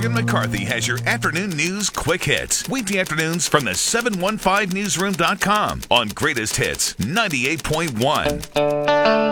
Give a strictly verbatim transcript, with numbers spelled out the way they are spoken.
Morgan McCarthy has your afternoon news quick hits. Weekday afternoons from the seven one five newsroom dot com on Greatest Hits ninety-eight point one.